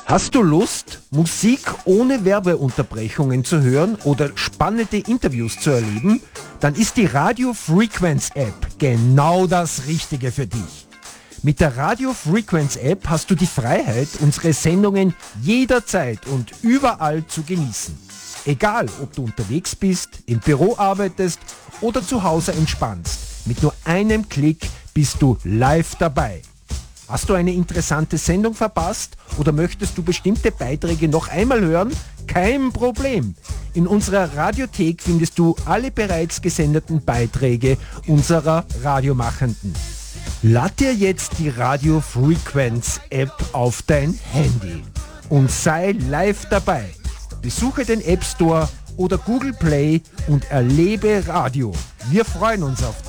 Hast du Lust, Musik ohne Werbeunterbrechungen zu hören oder spannende Interviews zu erleben? Dann ist die Radio Frequenz App genau das Richtige für dich. Mit der Radio Frequenz App hast du die Freiheit, unsere Sendungen jederzeit und überall zu genießen. Egal, ob du unterwegs bist, im Büro arbeitest oder zu Hause entspannst. Mit nur einem Klick bist du live dabei. Hast du eine interessante Sendung verpasst oder möchtest du bestimmte Beiträge noch einmal hören? Kein Problem. In unserer Radiothek findest du alle bereits gesendeten Beiträge unserer Radiomachenden. Lad dir jetzt die Radio Frequenz App auf dein Handy und sei live dabei. Besuche den App Store oder Google Play und erlebe Radio. Wir freuen uns auf dich.